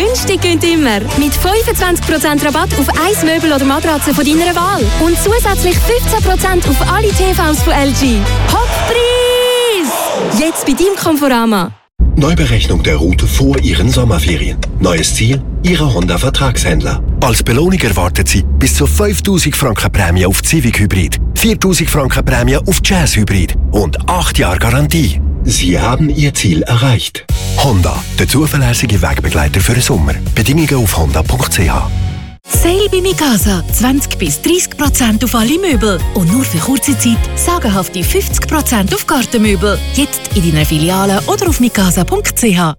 Günstig gönnt immer. Mit 25% Rabatt auf ein Möbel oder Matratze von deiner Wahl. Und zusätzlich 15% auf alle TVs von LG. Hochpreis! Jetzt bei deinem Conforama. Neuberechnung der Route vor Ihren Sommerferien. Neues Ziel? Ihre Honda-Vertragshändler. Als Belohnung erwartet Sie bis zu 5'000 Franken Prämie auf Civic Hybrid, 4'000 Franken Prämie auf Jazz Hybrid und 8 Jahre Garantie. Sie haben Ihr Ziel erreicht. Honda, der zuverlässige Wegbegleiter für den Sommer. Bedingungen auf honda.ch. Sale bei Mikasa. 20-30% auf alle Möbel. Und nur für kurze Zeit sagenhafte 50% auf Gartenmöbel. Jetzt in deiner Filiale oder auf mikasa.ch.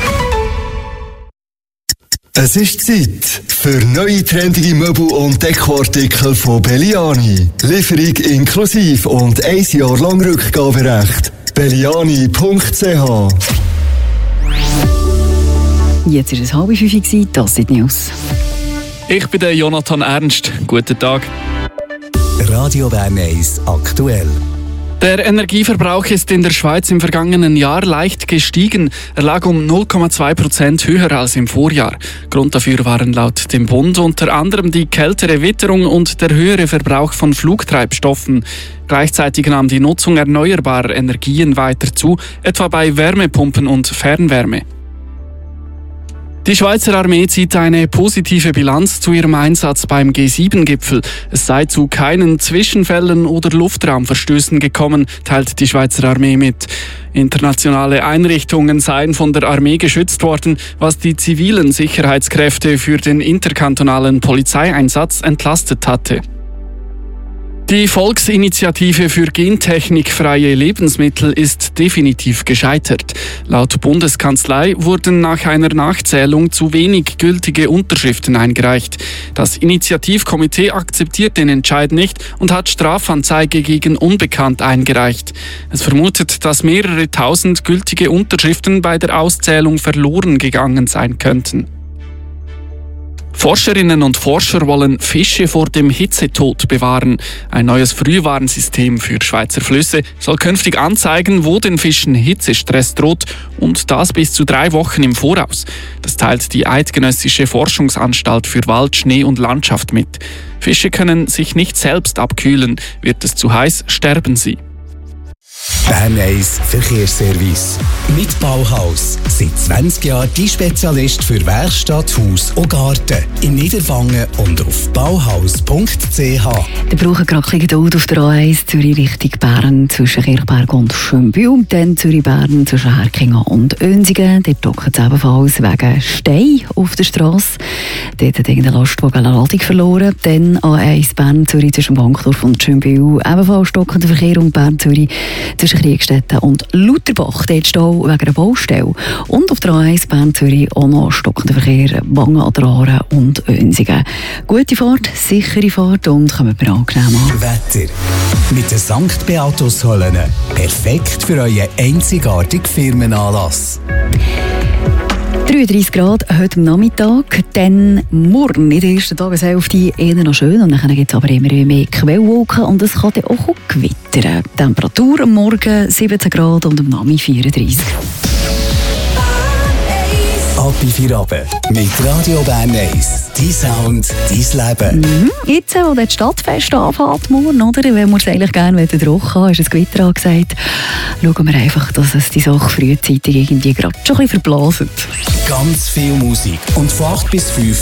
Es ist Zeit für neue trendige Möbel und Dekoartikel von Belliani. Lieferung inklusiv und 1 Jahr lang Rückgaberecht. belliani.ch. Jetzt war es 4:30, das sind die News. Ich bin der Jonathan Ernst. Guten Tag. Radio Bern 1 aktuell. Der Energieverbrauch ist in der Schweiz im vergangenen Jahr leicht gestiegen. Er lag um 0,2% höher als im Vorjahr. Grund dafür waren laut dem Bund unter anderem die kältere Witterung und der höhere Verbrauch von Flugtreibstoffen. Gleichzeitig nahm die Nutzung erneuerbarer Energien weiter zu, etwa bei Wärmepumpen und Fernwärme. Die Schweizer Armee zieht eine positive Bilanz zu ihrem Einsatz beim G7-Gipfel. Es sei zu keinen Zwischenfällen oder Luftraumverstößen gekommen, teilt die Schweizer Armee mit. Internationale Einrichtungen seien von der Armee geschützt worden, was die zivilen Sicherheitskräfte für den interkantonalen Polizeieinsatz entlastet hatte. Die Volksinitiative für gentechnikfreie Lebensmittel ist definitiv gescheitert. Laut Bundeskanzlei wurden nach einer Nachzählung zu wenig gültige Unterschriften eingereicht. Das Initiativkomitee akzeptiert den Entscheid nicht und hat Strafanzeige gegen Unbekannt eingereicht. Es vermutet, dass mehrere tausend gültige Unterschriften bei der Auszählung verloren gegangen sein könnten. Forscherinnen und Forscher wollen Fische vor dem Hitzetod bewahren. Ein neues Frühwarnsystem für Schweizer Flüsse soll künftig anzeigen, wo den Fischen Hitzestress droht, und das bis zu 3 Wochen im Voraus. Das teilt die Eidgenössische Forschungsanstalt für Wald, Schnee und Landschaft mit. Fische können sich nicht selbst abkühlen. Wird es zu heiß, sterben sie. Bern 1 Verkehrsservice. Mit Bauhaus. Seit 20 Jahren die Spezialist für Werkstatt, Haus und Garten. In Niederwangen und auf bauhaus.ch. Wir brauchen gerade ein bisschen Geduld auf der A1 Zürich Richtung Bern zwischen Kirchberg und Schönbühl. Dann Zürich-Bern zwischen Herkingen und Önsingen. Dort dockt es ebenfalls wegen Stein auf der Strasse. Dort hat irgendein Lastwagen eine Ladung verloren. Dann A1 Bern-Zürich zwischen Bankdorf und Schönbühl. Ebenfalls stockender Verkehr und Bern-Zürich zwischen Kriegstetten und Lauterbach. Dort Stau wegen einer Baustelle. Und auf der A1 Bern-Zürich auch noch stockender Verkehr Wangen an der Aare und Önsingen. Gute Fahrt, sichere Fahrt und kommen wir angenehm an. Wetter. Mit den St. Beatus-Höllen. Perfekt für euren einzigartigen Firmenanlass. 33 Grad heute am Nachmittag, dann morgen in der ersten Tageshälfte eher noch schön, und dann gibt es aber immer mehr Quellwolken und es kann dann auch gewittern. Temperatur am Morgen 17 Grad und am Nachmittag 34. Ab in 4 Abend mit Radio Bern 1. Dein Sound, dein Leben. Jetzt, wo das Stadtfest anfängt morgen, oder? Wenn wir es eigentlich gerne trocken haben, ist es Gewitter angesagt. Schauen wir einfach, dass es die Sache frühzeitig irgendwie gerade schon ein bisschen verblasen. Ganz viel Musik und von 8 bis 5